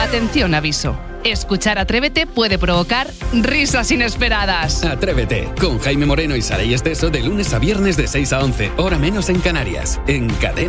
Atención, aviso. Escuchar Atrévete puede provocar risas inesperadas. Atrévete, con Jaime Moreno y Saray Esteso de lunes a viernes de 6 a 11, hora menos en Canarias, en Cadena.